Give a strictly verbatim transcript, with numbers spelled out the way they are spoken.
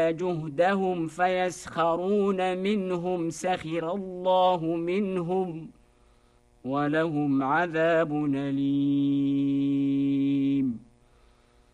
جهدهم فيسخرون منهم سخر الله منهم ولهم عذاب أليم